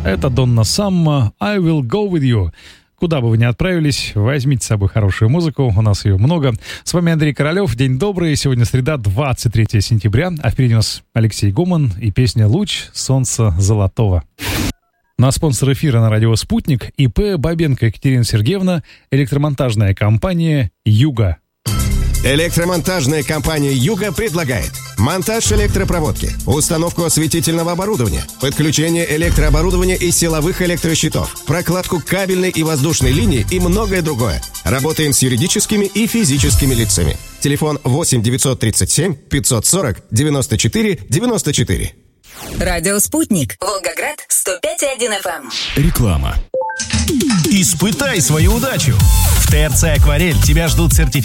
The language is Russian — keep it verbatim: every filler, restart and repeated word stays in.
Это Донна Самма «I will go with you». Куда бы вы ни отправились, возьмите с собой хорошую музыку, у нас ее много. С вами Андрей Королев, день добрый, сегодня среда, двадцать третьего сентября, а впереди у нас Алексей Гуман и песня «Луч солнца золотого». На спонсор эфира на радио «Спутник» ИП Бабенко Екатерина Сергеевна, электромонтажная компания «Юга». Электромонтажная компания «Юга» предлагает монтаж электропроводки, установку осветительного оборудования, подключение электрооборудования и силовых электрощитов, прокладку кабельной и воздушной линии и многое другое. Работаем с юридическими и физическими лицами. Телефон восемь девятьсот тридцать семь пятьсот сорок девяносто четыре девяносто четыре. Радио «Спутник». Волгоград, сто пять и один эф эм. Реклама. Испытай свою удачу. В ТРЦ «Акварель» тебя ждут сертификаты